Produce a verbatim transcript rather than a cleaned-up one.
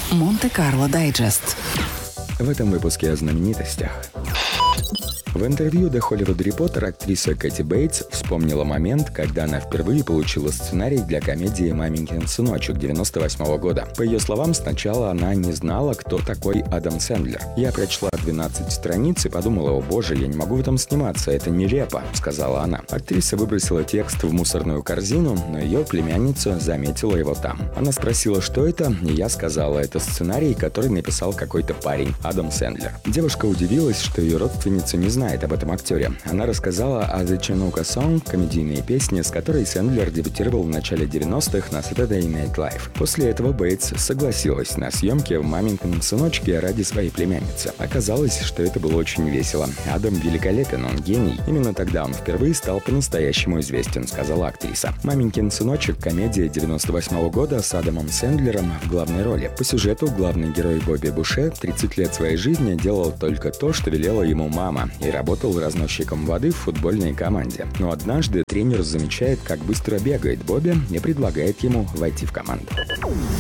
Монте-Карло Дайджест. В этом выпуске о знаменитостях. В интервью The Hollywood Reporter актриса Кэти Бейтс вспомнила момент, когда она впервые получила сценарий для комедии «Маменькин сыночек» девяносто восьмого года. По ее словам, сначала она не знала, кто такой Адам Сэндлер. «Я прочла двенадцать страниц и подумала: о боже, я не могу в этом сниматься, это нелепо», — сказала она. Актриса выбросила текст в мусорную корзину, но ее племянница заметила его там. Она спросила, что это, и я сказала: это сценарий, который написал какой-то парень, Адам Сэндлер. Девушка удивилась, что ее родственница не знает об этом актере. Она рассказала о The Chinooka Song, комедийной песне, с которой Сэндлер дебютировал в начале девяностых на Saturday Night Live. После этого Бейтс согласилась на съемки в «Маменькином сыночке» ради своей племянницы. Оказалось, что это было очень весело. Адам великолепен, он гений. Именно тогда он впервые стал по-настоящему известен, сказала актриса. «Маменькин сыночек» — комедия девяносто восьмого года с Адамом Сэндлером в главной роли. По сюжету главный герой Бобби Буше тридцать лет своей жизни делал только то, что велела ему мама, и работал разносчиком воды в футбольной команде. Но однажды тренер замечает, как быстро бегает Бобби, и предлагает ему войти в команду.